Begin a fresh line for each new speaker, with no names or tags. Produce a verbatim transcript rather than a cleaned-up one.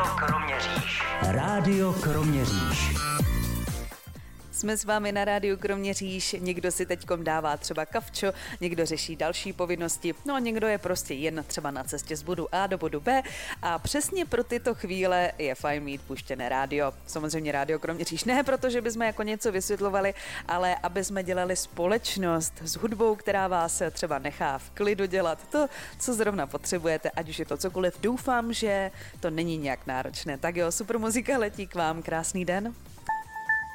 Rádio Kroměříž. Rádio Kroměříž.
Jsme s vámi na rádiu Kroměříž, někdo si teďkom dává třeba kavčo, někdo řeší další povinnosti, no a někdo je prostě jen třeba na cestě z bodu A do bodu B a přesně pro tyto chvíle je fajn mít puštěné rádio. Samozřejmě rádio Kroměříž ne, protože bychom jako něco vysvětlovali, ale aby jsme dělali společnost s hudbou, která vás třeba nechá v klidu dělat to, co zrovna potřebujete, ať už je to cokoliv. Doufám, že to není nějak náročné. Tak jo, super muzika letí k vám, krásný den.